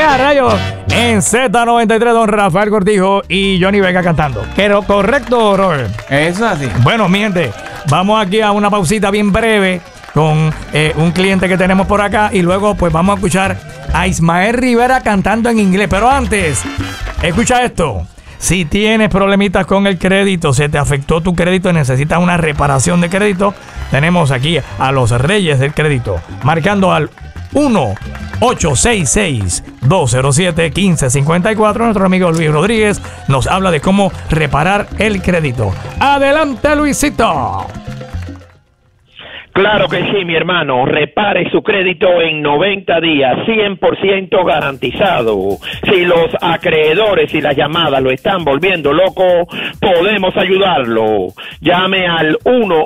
a rayos! En Z93, don Rafael Cortijo y Johnny Vega cantando. Pero correcto, Robert. Eso así. Bueno, mi gente, vamos aquí a una pausita bien breve con un cliente que tenemos por acá y luego pues vamos a escuchar a Ismael Rivera cantando en inglés. Pero antes, escucha esto. Si tienes problemitas con el crédito, se te afectó tu crédito y necesitas una reparación de crédito, tenemos aquí a los reyes del crédito, marcando al 1-866-207-1554. Nuestro amigo Luis Rodríguez nos habla de cómo reparar el crédito. ¡Adelante, Luisito! Claro que sí, mi hermano. Repare su crédito en 90 días, 100% garantizado. Si los acreedores y las llamadas lo están volviendo loco, podemos ayudarlo. Llame al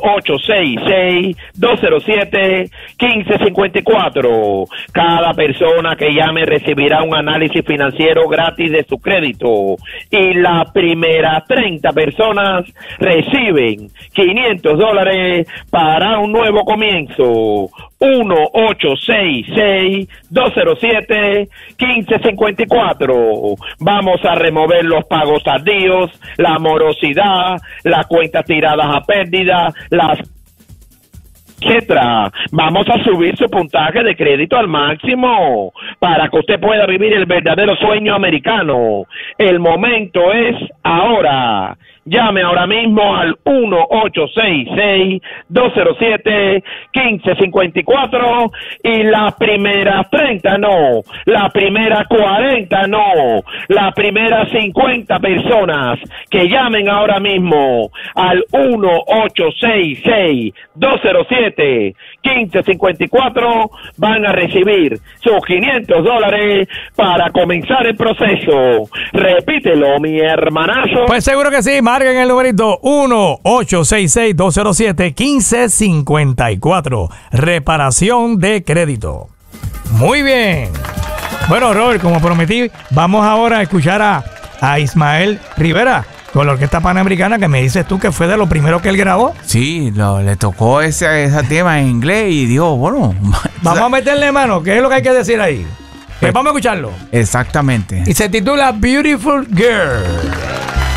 1-866-207-1554. Cada persona que llame recibirá un análisis financiero gratis de su crédito. Y las primeras 30 personas reciben $500 para un nuevo comienzo. 1-866-207-1554. Vamos a remover los pagos tardíos, la morosidad, las cuentas tiradas a pérdida, las etcétera. Vamos a subir su puntaje de crédito al máximo para que usted pueda vivir el verdadero sueño americano. El momento es ahora. Llame ahora mismo al 1-866-207-1554 y las primeras 30 no, las primeras 40 no, las primeras 50 personas que llamen ahora mismo al 1-866-207-1554 van a recibir sus $500 para comenzar el proceso. Repítelo, mi hermanazo. Pues seguro que sí, marquen el numerito 1-866-207-1554. Reparación de crédito. Muy bien. Bueno, Robert, como prometí, vamos ahora a escuchar a Ismael Rivera con la Orquesta Panamericana, que me dices tú que fue de lo primero que él grabó. Sí, le tocó ese tema en inglés y dijo, bueno... Vamos a meterle mano, ¿qué es lo que hay que decir ahí? Pues vamos a escucharlo. Exactamente. Y se titula Beautiful Girl.